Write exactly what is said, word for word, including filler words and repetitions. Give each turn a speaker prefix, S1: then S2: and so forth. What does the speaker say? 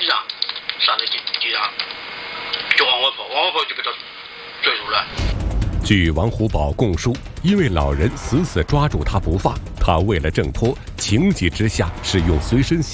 S1: 上，刹在地地上，就往外跑，往外跑就被他追住了。
S2: 据王虎宝供述，因为老人死死抓住他不放，他为了挣脱，情急之下是用随身